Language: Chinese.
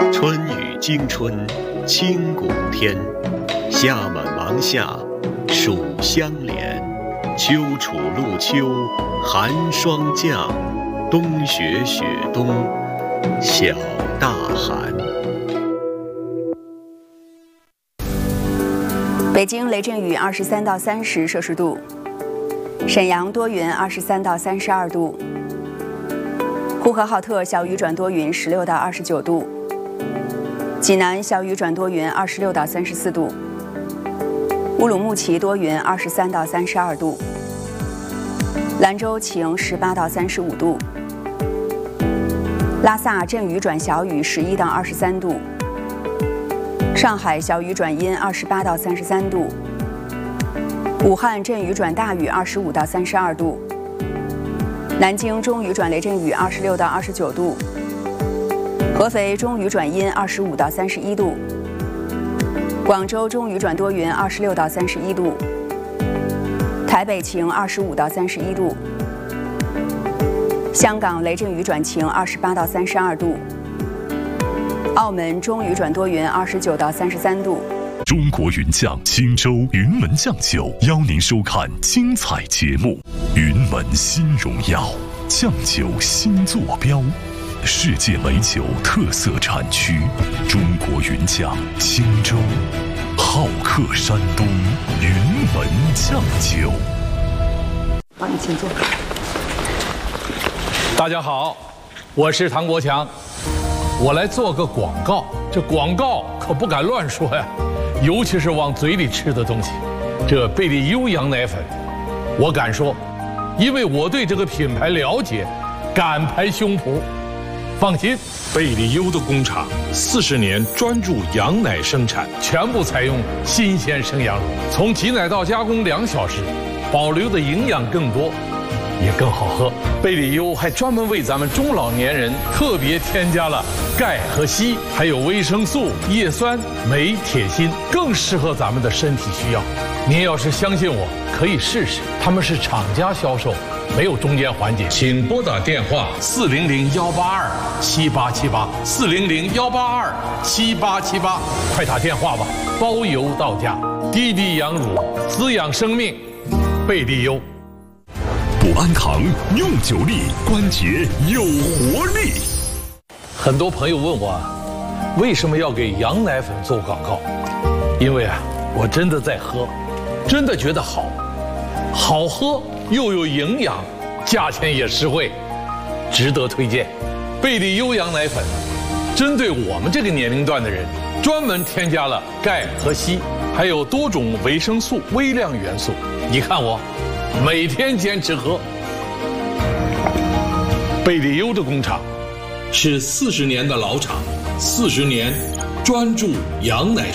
春雨惊春清谷天，夏满芒夏暑相连，秋处露秋寒霜降，冬雪雪冬小大寒。 北京雷阵雨23到30摄氏度，沈阳多云23到32度，呼和浩特小雨转多云16到29度，济南小雨转多云26到34度，乌鲁木齐多云23到32度，兰州晴18到35度，拉萨阵雨转小雨11到23度，上海小雨转阴28到33度，武汉阵雨转大雨25到32度，南京中雨转雷阵雨26到29度，合肥中雨转阴25到31度，广州中雨转多云26到31度，台北晴25到31度，香港雷阵雨转晴28到32度，澳门中雨转多云29到33度。 中国云酱青州云门酱酒邀您收看精彩节目。云门新荣耀，酱酒新坐标，世界美酒特色产区，中国云酱青州，好客山东，云门酱酒。 好，你请坐。 大家好，我是唐国强，我来做个广告。这广告可不敢乱说呀，尤其是往嘴里吃的东西。这贝利优羊奶粉，我敢说，因为我对这个品牌了解，敢拍胸脯。放心，贝利优的工厂40年专注羊奶生产，全部采用新鲜生羊乳，从挤奶到加工2小时，保留的营养更多，也更好喝。贝利优还专门为咱们中老年人特别添加了钙和硒，还有维生素、叶酸、镁、铁、锌，更适合咱们的身体需要。您要是相信我，可以试试。他们是厂家销售，没有中间环节。请拨打电话400-182-7878，400-182-7878，快打电话吧，包邮到家。滴滴羊乳，滋养生命，贝利优。 补安堂用久力，关节有活力。 很多朋友问我，为什么要给羊奶粉做广告？因为我真的在喝，真的觉得好喝又有营养，价钱也实惠，值得推荐。贝利优羊奶粉针对我们这个年龄段的人，专门添加了钙和硒，还有多种维生素、微量元素。你看我每天坚持喝。贝利优的工厂是40年的老厂，40年专注羊奶。